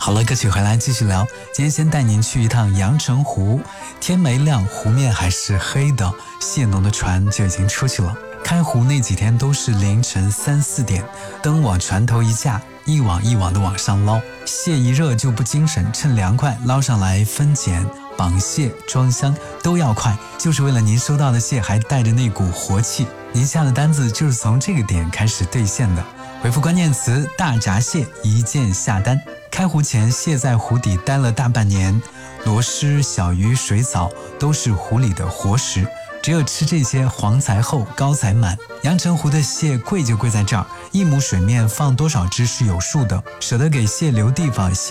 好了，歌曲回来继续聊。今天先带您去一趟阳澄湖，天没亮，湖面还是黑的，蟹农的船就已经出去了。开湖那几天都是凌晨3、4点，灯往船头一架，一网一网的往上捞，蟹一热就不精神，趁凉快捞上来分拣、绑蟹、装箱都要快，就是为了您收到的蟹还带着那股活气。您下的单子就是从这个点开始兑现的，回复关键词大闸蟹一键下单。开湖前，蟹在湖底待了大半年，螺蛳、小鱼、水藻都是湖里的活食，只有吃这些黄才厚，高才满。阳澄湖的蟹贵就贵在这儿，一亩水面放多少只是有数的，舍得给蟹留地方，